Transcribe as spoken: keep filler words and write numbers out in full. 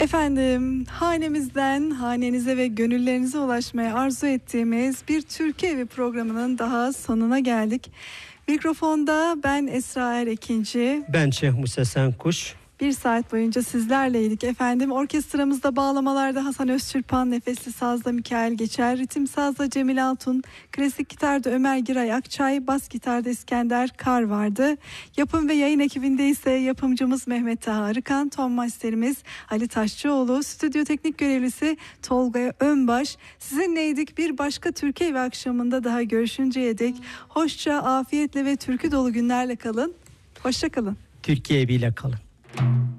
Efendim, hanemizden hanenize ve gönüllerinize ulaşmaya arzu ettiğimiz bir Türkiye Evi programının daha sonuna geldik. Mikrofonda ben Esra Er Ekinci. Ben Şeyh Musa Senkuş. Bir saat boyunca sizlerleydik efendim. Orkestramızda bağlamalarda Hasan Özçırpan, nefesli sazda Mikail Geçer, ritim sazda Cemil Altun, klasik gitarda Ömer Giray Akçay, bas gitarda İskender Kar vardı. Yapım ve yayın ekibinde ise yapımcımız Mehmet Taha Arıkan, ton masterimiz Ali Taşçıoğlu, stüdyo teknik görevlisi Tolga Önbaş. Sizinleydik. Bir başka Türkiye Evi akşamında daha görüşünceye dek hoşça, afiyetle ve türkü dolu günlerle kalın. Hoşça kalın. Türkiye Evi ile kalın.